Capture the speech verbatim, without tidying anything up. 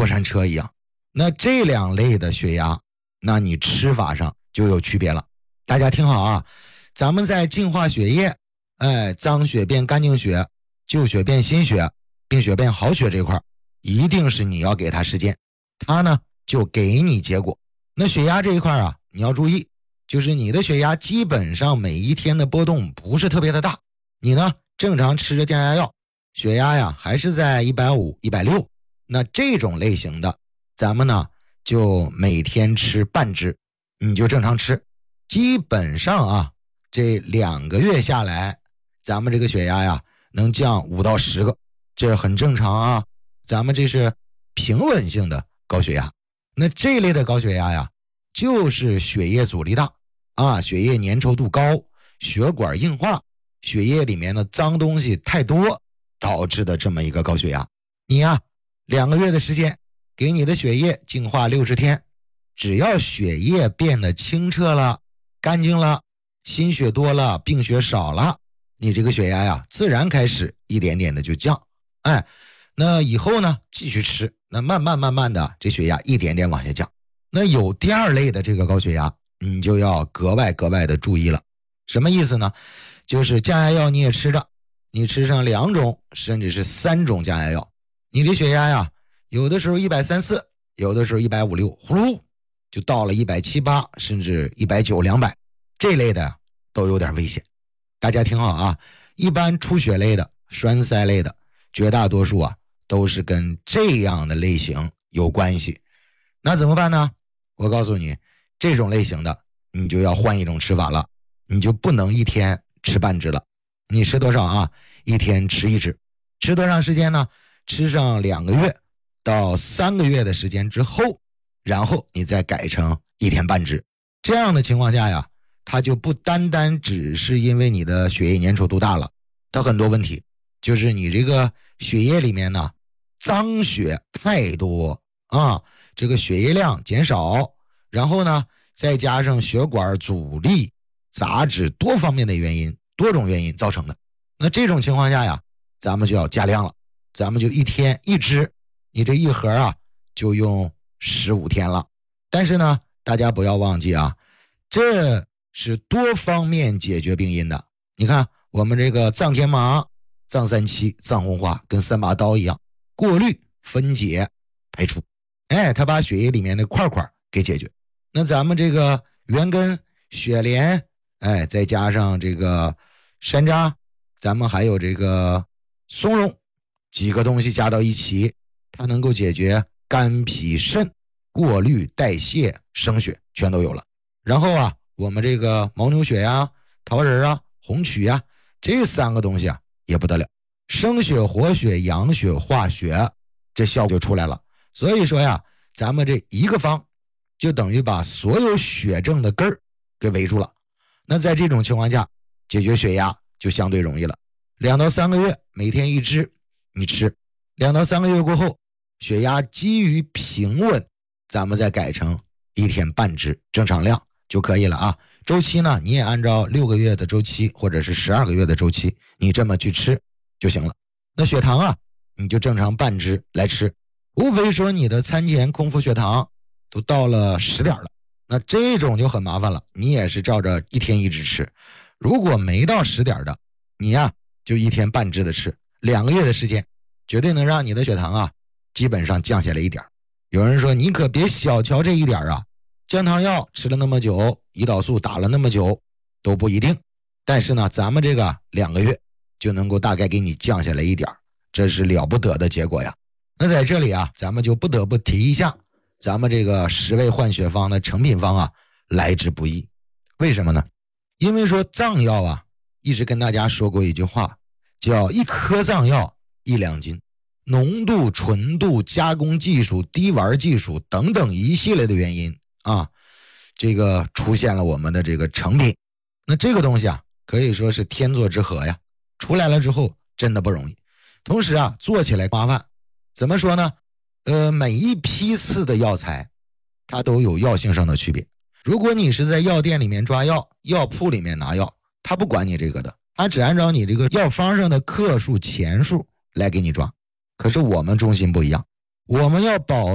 过山车一样。那这两类的血压，那你吃法上就有区别了。大家听好啊，咱们在净化血液，哎，脏血变干净血，旧血变新血，病血变好血这块，一定是你要给它时间，它呢就给你结果。那血压这一块啊，你要注意，就是你的血压基本上每一天的波动不是特别的大，你呢正常吃着降压药，血压呀还是在一百五、一百六，那这种类型的咱们呢就每天吃半支，你就正常吃。基本上啊，这两个月下来，咱们这个血压呀能降五到十个，这很正常啊。咱们这是平稳性的高血压。那这类的高血压呀，就是血液阻力大啊，血液粘稠度高，血管硬化，血液里面的脏东西太多导致的这么一个高血压。你呀，两个月的时间，给你的血液净化六十天，只要血液变得清澈了、干净了，心血多了，病血少了，你这个血压呀，自然开始一点点的就降。哎，那以后呢，继续吃，那慢慢慢慢的，这血压一点点往下降。那有第二类的这个高血压，你就要格外格外的注意了。什么意思呢？就是降压药你也吃着，你吃上两种甚至是三种降压药，你的血压呀，有的时候一百三十四，有的时候一百五十六，呼噜就到了一百七十八，甚至一百九十、两百，这类的都有点危险。大家听好啊，一般出血类的、栓塞类的，绝大多数啊都是跟这样的类型有关系。那怎么办呢？我告诉你，这种类型的你就要换一种吃法了，你就不能一天吃半支了。你吃多少啊？一天吃一支。吃多长时间呢？吃上两个月到三个月的时间之后，然后你再改成一天半支。这样的情况下呀，它就不单单只是因为你的血液粘稠度大了，它很多问题就是你这个血液里面呢脏血太多啊，这个血液量减少，然后呢再加上血管阻力、杂质多方面的原因、多种原因造成的。那这种情况下呀，咱们就要加量了，咱们就一天一支，你这一盒啊就用十五天了。但是呢，大家不要忘记啊，这是多方面解决病因的。你看我们这个藏天麻、藏三七、藏红花跟三把刀一样，过滤、分解、排出，哎，它把血液里面的块块给解决。那咱们这个元根、雪莲，哎，再加上这个山楂，咱们还有这个松茸，几个东西加到一起，它能够解决肝脾肾、过滤代谢、生血全都有了。然后啊，我们这个牦牛血呀、桃仁啊、红曲呀，这三个东西啊也不得了，生血、活血、养血、化血，这效果就出来了。所以说呀，咱们这一个方就等于把所有血症的根儿给围住了。那在这种情况下，解决血压就相对容易了。两到三个月每天一支你吃，两到三个月过后，血压基于平稳，咱们再改成一天半支正常量就可以了啊。周期呢，你也按照六个月的周期或者是十二个月的周期，你这么去吃就行了。那血糖啊，你就正常半支来吃，无非说你的餐前空腹血糖都到了十点了，那这种就很麻烦了，你也是照着一天一支吃。如果没到十点的，你呀就一天半支的吃，两个月的时间绝对能让你的血糖啊基本上降下来一点。有人说你可别小瞧这一点啊，降糖药吃了那么久，胰岛素打了那么久都不一定，但是呢咱们这个两个月就能够大概给你降下来一点，这是了不得的结果呀。那在这里啊，咱们就不得不提一下咱们这个十味换血方的成品方啊来之不易。为什么呢？因为说藏药啊，一直跟大家说过一句话，叫一颗藏药一两斤，浓度、纯度、加工技术、滴丸技术等等一系列的原因啊，这个出现了我们的这个成品。那这个东西啊，可以说是天作之合呀，出来了之后真的不容易。同时啊，做起来麻烦。怎么说呢？呃，每一批次的药材，它都有药性上的区别。如果你是在药店里面抓药，药铺里面拿药，他不管你这个的，他只按照你这个药方上的克数钱数来给你抓。可是我们中心不一样，我们要保